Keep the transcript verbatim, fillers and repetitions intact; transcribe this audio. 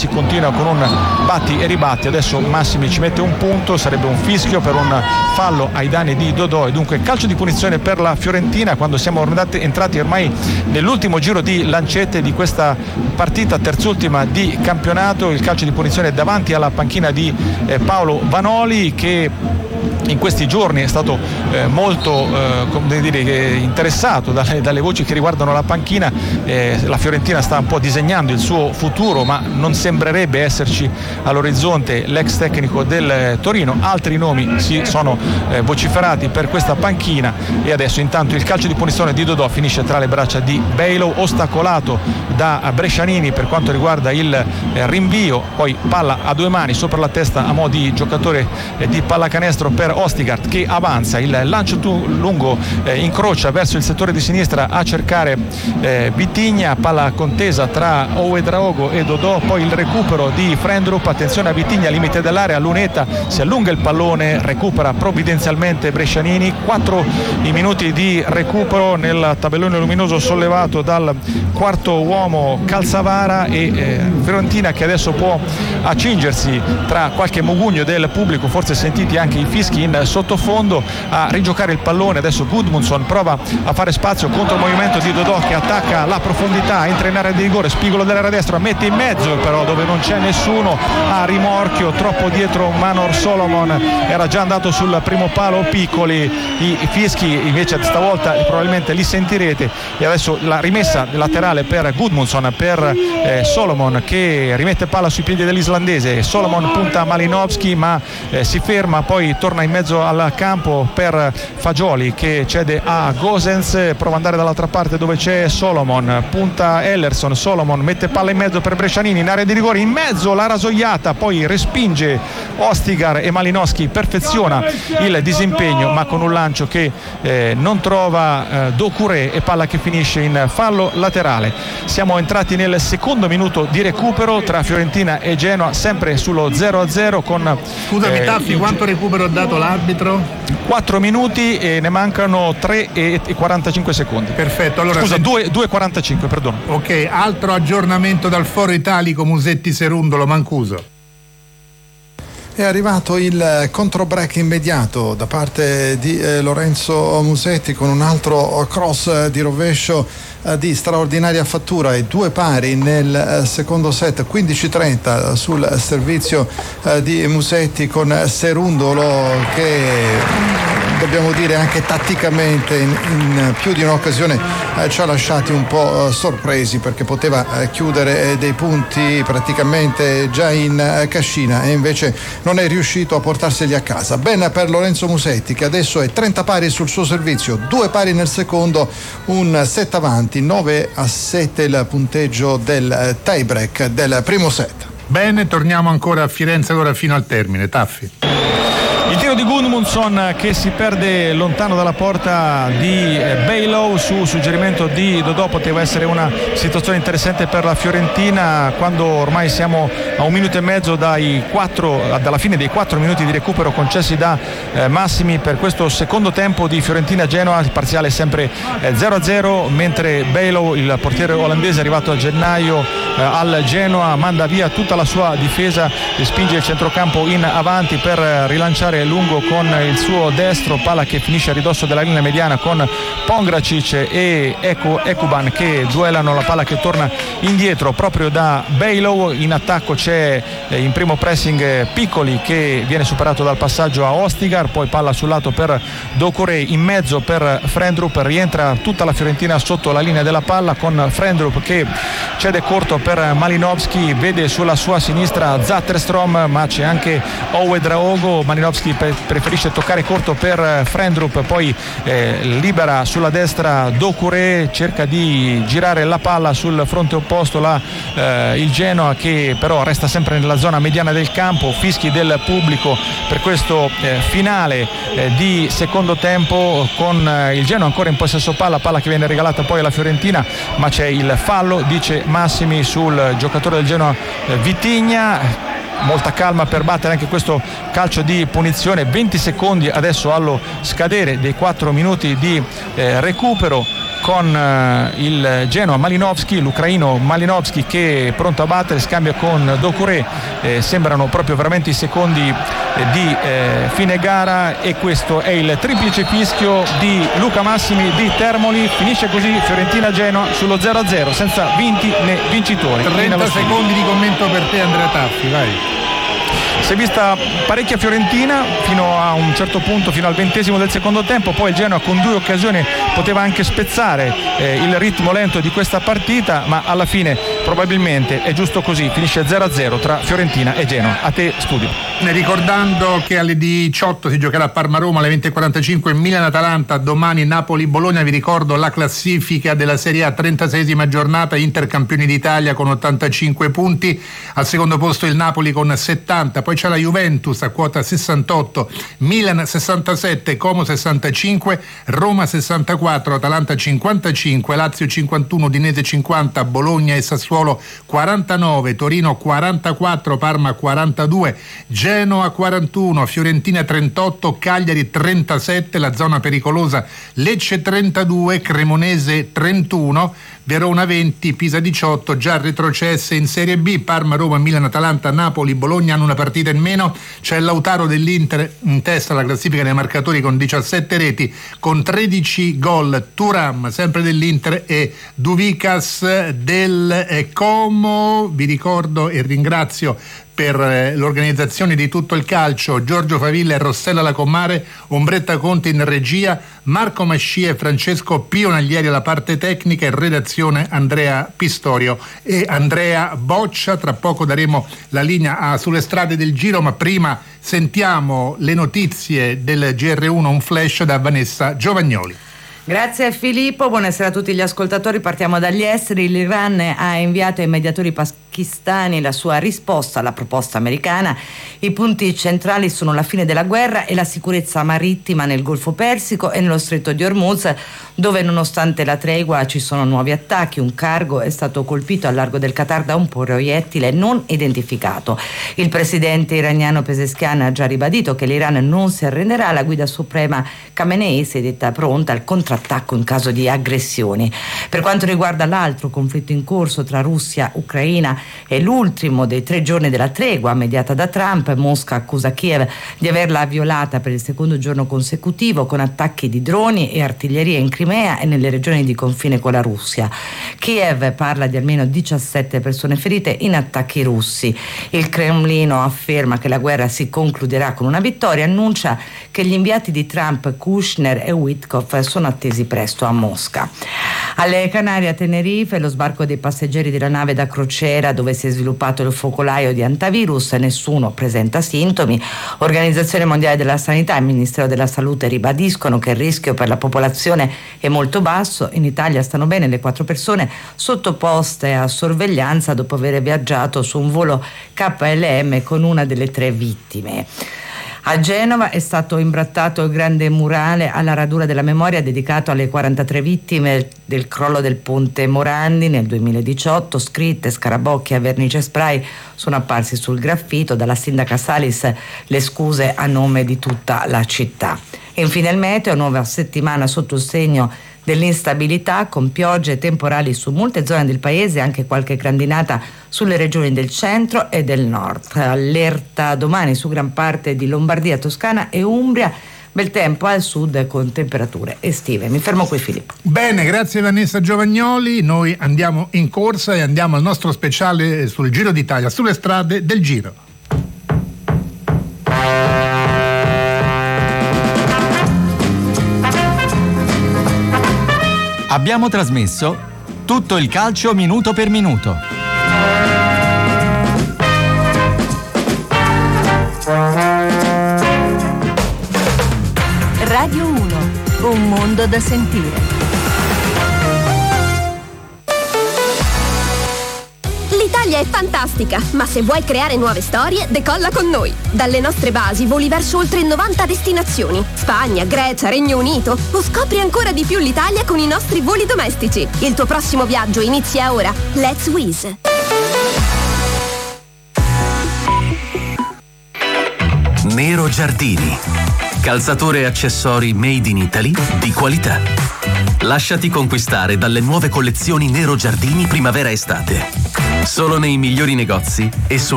si continua con un batti e ribatti. Adesso Massimi ci mette un punto, sarebbe un fischio per un fallo ai danni di Dodò e dunque calcio di punizione per la Fiorentina quando siamo andati, entrati ormai nell'ultimo giro di lancette di questa partita, terzultima di campionato. Il calcio di punizione davanti alla panchina di eh, Paolo Vanoli, che in questi giorni è stato eh, molto eh, come dire, eh, interessato dalle, dalle voci che riguardano la panchina. Eh, la Fiorentina sta un po' disegnando il suo futuro, ma non sembrerebbe esserci all'orizzonte l'ex tecnico del Torino. Altri nomi si sono eh, vociferati per questa panchina e adesso intanto il calcio di punizione di Dodò finisce tra le braccia di Bejlow, ostacolato da Brescianini per quanto riguarda il eh, rinvio, poi palla a due mani sopra la testa a mo' di giocatore eh, di pallacanestro per Ostigard, che avanza, il lancio tu, lungo eh, incrocia verso il settore di sinistra a cercare eh, Vitigna, palla contesa tra Ouedraogo e Dodò, poi il recupero di Frendrup, attenzione a Vitigna, limite dell'area, Luneta si allunga il pallone, recupera provvidenzialmente Brescianini. Quattro i minuti di recupero nel tabellone luminoso sollevato dal quarto uomo Calzavara e eh, Fiorentina che adesso può accingersi tra qualche mugugno del pubblico, forse sentiti anche i fischi in sottofondo, a rigiocare il pallone. Adesso Gudmundsson prova a fare spazio contro il movimento di Dodò che attacca la profondità, entra in area di rigore, spigolo dell'area destra, mette in mezzo però dove non c'è nessuno, a rimorchio, troppo dietro Manor Solomon, era già andato sul primo palo Piccoli. I fischi invece stavolta probabilmente li sentirete e adesso la rimessa laterale per Gudmundsson, per eh, Solomon che rimette palla sui piedi dell'islandese. Solomon punta a Malinowski ma eh, si ferma, poi torna in mezzo al campo per Fagioli che cede a Gosens, prova ad andare dall'altra parte dove c'è Solomon, punta Ellerson, Solomon mette palla in mezzo per Brescianini in area di rigore, in mezzo la rasoiata, poi respinge Ostigar e Malinowski perfeziona il disimpegno ma con un lancio che eh, non trova eh, Doucouré e palla che finisce in fallo laterale. Siamo entrati nel secondo minuto di recupero tra Fiorentina e Genoa, sempre sullo zero a zero con scusami eh, Taffi, quanto recupero ha dato l'arbitro? quattro minuti e ne mancano tre e quarantacinque secondi. Perfetto, allora scusa, se... due e quarantacinque, perdono. Ok, altro aggiornamento dal Foro Italico Musetti Serundolo Mancuso. È arrivato il controbreak immediato da parte di eh, Lorenzo Musetti con un altro cross di rovescio eh, di straordinaria fattura e due pari nel eh, secondo set, quindici trenta sul servizio eh, di Musetti con Serundolo che dobbiamo dire anche tatticamente in, in più di un'occasione eh, ci ha lasciati un po' eh, sorpresi perché poteva eh, chiudere eh, dei punti praticamente già in eh, cascina e invece non è riuscito a portarseli a casa. Bene per Lorenzo Musetti che adesso è trenta pari sul suo servizio, due pari nel secondo, un set avanti, nove a sette il punteggio del tie break del primo set. Bene, torniamo ancora a Firenze ora fino al termine. Taffi. Il tiro di Gudmundsson che si perde lontano dalla porta di Bejlow su suggerimento di Dodò. Poteva essere una situazione interessante per la Fiorentina quando ormai siamo a un minuto e mezzo dai quattro, dalla fine dei quattro minuti di recupero concessi da eh, Massimi per questo secondo tempo di Fiorentina-Genoa. Il parziale è sempre eh, zero a zero, mentre Bejlow, il portiere olandese arrivato a gennaio eh, al Genoa, manda via tutta la sua difesa e spinge il centrocampo in avanti per eh, rilanciare lungo con il suo destro, palla che finisce a ridosso della linea mediana con Pongracic e Ekuban che duellano la palla che torna indietro proprio da Bejlow. In attacco c'è eh, in primo pressing Piccoli che viene superato dal passaggio a Ostigar, poi palla sul lato per Doucouré, in mezzo per Frendrup, rientra tutta la Fiorentina sotto la linea della palla con Frendrup che cede corto per Malinowski, vede sulla sua sinistra Zatterstrom ma c'è anche Ouedraogo. Malinowski preferisce toccare corto per Frendrup, poi eh, libera sulla destra Doucouré, cerca di girare la palla sul fronte opposto là, eh, il Genoa che però resta sempre nella zona mediana del campo. Fischi del pubblico per questo eh, finale eh, di secondo tempo con eh, il Genoa ancora in possesso palla, palla che viene regalata poi alla Fiorentina ma c'è il fallo, dice Massimi, sul giocatore del Genoa eh, Vitigna. Molta calma per battere anche questo calcio di punizione. Venti secondi adesso allo scadere dei quattro minuti di eh, recupero con eh, il Genoa Malinovskyi, l'ucraino Malinovskyi che è pronto a battere, scambia con Doucouré, eh, sembrano proprio veramente i secondi eh, di eh, fine gara, e questo è il triplice fischio di Luca Massimi di Termoli. Finisce così Fiorentina-Genoa sullo zero a zero senza vinti né vincitori. trenta secondi di commento per te, Andrea Taffi, vai. Si è vista parecchia Fiorentina fino a un certo punto, fino al ventesimo del secondo tempo, poi il Genoa con due occasioni poteva anche spezzare eh, il ritmo lento di questa partita, ma alla fine probabilmente è giusto così, finisce zero a zero tra Fiorentina e Genoa. A te studio. Ricordando che alle diciotto si giocherà Parma-Roma, alle venti e quarantacinque Milan-Atalanta, domani Napoli-Bologna. Vi ricordo la classifica della Serie A, trentaseiesima giornata, Inter campioni d'Italia con ottantacinque punti, al secondo posto il Napoli con settanta, poi c'è la Juventus a quota sessantotto, Milan sessantasette, Como sessantacinque, Roma sessantaquattro, Atalanta cinquantacinque, Lazio cinquantuno, Udinese cinquanta, Bologna e Sassuolo quarantanove, Torino quarantaquattro, Parma quarantadue, Genoa quarantuno, Fiorentina trentotto, Cagliari trentasette, la zona pericolosa Lecce trentadue, Cremonese trentuno, Verona venti, Pisa diciotto, già retrocesse in Serie B. Parma, Roma, Milan, Atalanta, Napoli, Bologna hanno una partita in meno. C'è Lautaro dell'Inter in testa alla classifica dei marcatori con diciassette reti, con tredici gol. Thuram sempre dell'Inter e Duvicas del Como. Vi ricordo e ringrazio per l'organizzazione di tutto il calcio Giorgio Favilla e Rossella Lacomare, Ombretta Conti in regia, Marco Mascia e Francesco Pionaglieri alla parte tecnica, in redazione Andrea Pistorio e Andrea Boccia. Tra poco daremo la linea a Sulle strade del Giro, ma prima sentiamo le notizie del G R uno, un flash da Vanessa Giovagnoli. Grazie Filippo, buonasera a tutti gli ascoltatori. Partiamo dagli esteri. L'Iran ha inviato ai mediatori pakistani la sua risposta alla proposta americana. I punti centrali sono la fine della guerra e la sicurezza marittima nel Golfo Persico e nello Stretto di Hormuz, dove nonostante la tregua ci sono nuovi attacchi. Un cargo è stato colpito al largo del Qatar da un proiettile non identificato. Il presidente iraniano Pezeshkian ha già ribadito che l'Iran non si arrenderà. La guida suprema Khamenei si è detta pronta al contrattacco in caso di aggressioni. Per quanto riguarda l'altro conflitto in corso tra Russia e Ucraina, è l'ultimo dei tre giorni della tregua mediata da Trump. Mosca accusa Kiev di averla violata per il secondo giorno consecutivo con attacchi di droni e artiglieria in Crimea e nelle regioni di confine con la Russia. Kiev parla di almeno diciassette persone ferite in attacchi russi. Il Cremlino afferma che la guerra si concluderà con una vittoria, annuncia che gli inviati di Trump, Kushner e Witkoff, sono attesi presto a Mosca. Alle Canarie, a Tenerife, lo sbarco dei passeggeri della nave da crociera dove si è sviluppato il focolaio di antivirus, nessuno presenta sintomi. Organizzazione Mondiale della Sanità e Ministero della Salute ribadiscono che il rischio per la popolazione è molto basso. In Italia stanno bene le quattro persone sottoposte a sorveglianza dopo aver viaggiato su un volo K L M con una delle tre vittime. A Genova è stato imbrattato il grande murale alla radura della memoria dedicato alle quarantatré vittime del crollo del ponte Morandi nel duemiladiciotto. Scritte, scarabocchi a vernice spray sono apparsi sul graffito. Dalla sindaca Salis le scuse a nome di tutta la città. E infine il meteo, nuova settimana sotto il segno dell'instabilità, con piogge e temporali su molte zone del paese, anche qualche grandinata sulle regioni del centro e del nord. Allerta domani su gran parte di Lombardia, Toscana e Umbria. Bel tempo al sud con temperature estive. Mi fermo qui, Filippo. Bene, grazie Vanessa Giovagnoli. Noi andiamo in corsa e andiamo al nostro speciale sul Giro d'Italia, sulle strade del Giro. Abbiamo trasmesso tutto il calcio minuto per minuto. Radio uno, un mondo da sentire. L'Italia è fantastica, ma se vuoi creare nuove storie, decolla con noi. Dalle nostre basi voli verso oltre novanta destinazioni. Spagna, Grecia, Regno Unito. O scopri ancora di più l'Italia con i nostri voli domestici. Il tuo prossimo viaggio inizia ora. Let's Wizz. Nero Giardini. Calzature e accessori made in Italy di qualità. Lasciati conquistare dalle nuove collezioni Nero Giardini primavera-estate. Solo nei migliori negozi e su